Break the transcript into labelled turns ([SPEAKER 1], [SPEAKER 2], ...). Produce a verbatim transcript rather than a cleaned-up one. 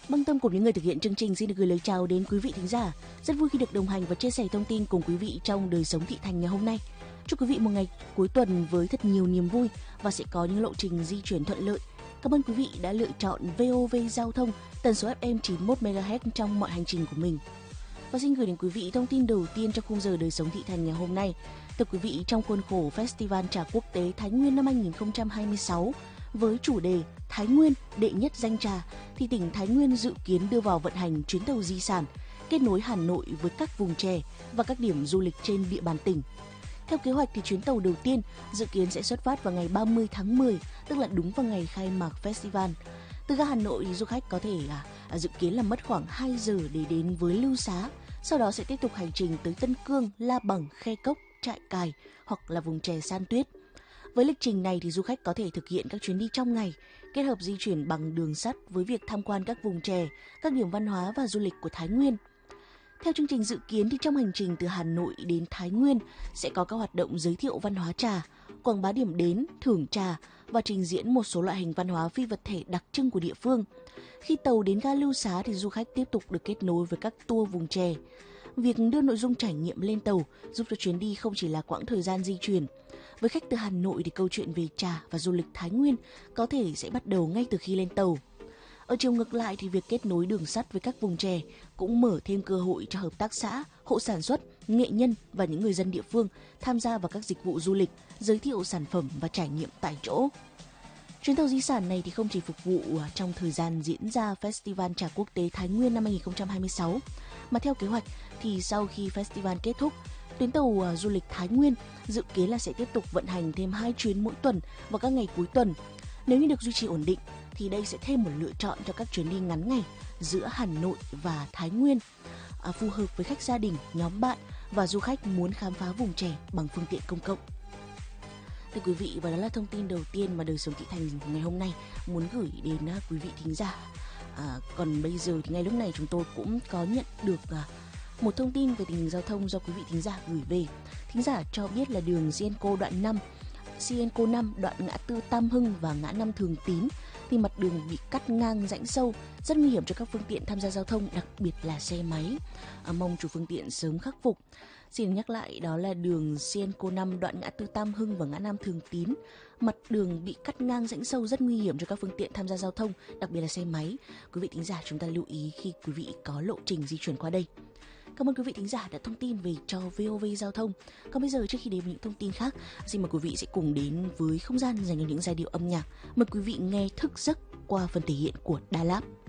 [SPEAKER 1] Băng tâm của những người thực hiện chương trình xin được gửi lời chào đến quý vị thính giả. Rất vui khi được đồng hành và chia sẻ thông tin cùng quý vị trong đời sống thị thành ngày hôm nay. Chúc quý vị một ngày cuối tuần với thật nhiều niềm vui và sẽ có những lộ trình di chuyển thuận lợi. Cảm ơn quý vị đã lựa chọn vê o vê Giao thông, tần số ép em chín mươi mốt mê ga héc trong mọi hành trình của mình. Và xin gửi đến quý vị thông tin đầu tiên trong khung giờ đời sống thị thành ngày hôm nay. Thưa quý vị, trong khuôn khổ Festival Trà Quốc tế Thái Nguyên năm hai không hai sáu với chủ đề Thái Nguyên đệ nhất danh trà, thì tỉnh Thái Nguyên dự kiến đưa vào vận hành chuyến tàu di sản kết nối Hà Nội với các vùng chè và các điểm du lịch trên địa bàn tỉnh. Theo kế hoạch thì chuyến tàu đầu tiên dự kiến sẽ xuất phát vào ngày ba mươi tháng mười, tức là đúng vào ngày khai mạc festival. Từ ga Hà Nội, du khách có thể à, dự kiến là mất khoảng hai giờ để đến với Lưu Xá, sau đó sẽ tiếp tục hành trình tới Tân Cương, La Bằng, Khe Cốc, Trại Cài hoặc là vùng chè San Tuyết. Với lịch trình này thì du khách có thể thực hiện các chuyến đi trong ngày, kết hợp di chuyển bằng đường sắt với việc tham quan các vùng chè, các điểm văn hóa và du lịch của Thái Nguyên. Theo chương trình dự kiến thì trong hành trình từ Hà Nội đến Thái Nguyên sẽ có các hoạt động giới thiệu văn hóa trà, quảng bá điểm đến, thưởng trà và trình diễn một số loại hình văn hóa phi vật thể đặc trưng của địa phương. Khi tàu đến ga Lưu Xá thì du khách tiếp tục được kết nối với các tour vùng chè. Việc đưa nội dung trải nghiệm lên tàu giúp cho chuyến đi không chỉ là quãng thời gian di chuyển. Với khách từ Hà Nội thì câu chuyện về trà và du lịch Thái Nguyên có thể sẽ bắt đầu ngay từ khi lên tàu. Ở chiều ngược lại thì việc kết nối đường sắt với các vùng chè cũng mở thêm cơ hội cho hợp tác xã, hộ sản xuất, nghệ nhân và những người dân địa phương tham gia vào các dịch vụ du lịch, giới thiệu sản phẩm và trải nghiệm tại chỗ. Chuyến tàu di sản này thì không chỉ phục vụ trong thời gian diễn ra Festival Trà Quốc tế Thái Nguyên năm hai không hai sáu, mà theo kế hoạch thì sau khi festival kết thúc, tuyến tàu du lịch Thái Nguyên dự kiến là sẽ tiếp tục vận hành thêm hai chuyến mỗi tuần vào các ngày cuối tuần. Nếu như được duy trì ổn định thì đây sẽ thêm một lựa chọn cho các chuyến đi ngắn ngày giữa Hà Nội và Thái Nguyên, à, phù hợp với khách gia đình, nhóm bạn và du khách muốn khám phá vùng chè bằng phương tiện công cộng. Thưa quý vị, và đó là thông tin đầu tiên mà đời sống thị thành ngày hôm nay muốn gửi đến quý vị thính giả. À, còn bây giờ thì ngay lúc này chúng tôi cũng có nhận được à, một thông tin về tình hình giao thông do quý vị thính giả gửi về. Thính giả cho biết là đường Sienco đoạn năm, Sienco năm đoạn ngã tư Tam Hưng và ngã năm Thường Tín thì mặt đường bị cắt ngang rãnh sâu, rất nguy hiểm cho các phương tiện tham gia giao thông, đặc biệt là xe máy. À, mong chủ phương tiện sớm khắc phục. Xin nhắc lại, đó là đường Sienco năm đoạn ngã tư Tam Hưng và ngã năm Thường Tín. Mặt đường bị cắt ngang rãnh sâu rất nguy hiểm cho các phương tiện tham gia giao thông, đặc biệt là xe máy. Quý vị thính giả chúng ta lưu ý khi quý vị có lộ trình di chuyển qua đây. Cảm ơn quý vị thính giả đã thông tin về cho vê o vê Giao thông. Còn bây giờ, trước khi đến với những thông tin khác, xin mời quý vị sẽ cùng đến với không gian dành cho những giai điệu âm nhạc. Mời quý vị nghe Thức Giấc qua phần thể hiện của Đà Lạt.